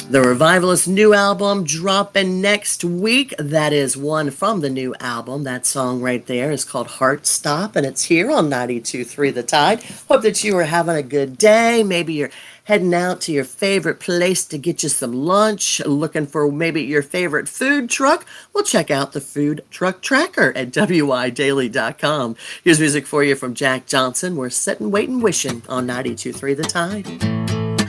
The Revivalist new album dropping next week. That is one from the new album. That song right there is called Heart Stop, and it's here on 92.3 The Tide. Hope that you are having a good day. Maybe you're heading out to your favorite place to get you some lunch, looking for maybe your favorite food truck. Well, check out the Food Truck Tracker at widaily.com. Here's music for you from Jack Johnson. We're sitting, waiting, wishing on 92.3 The Tide.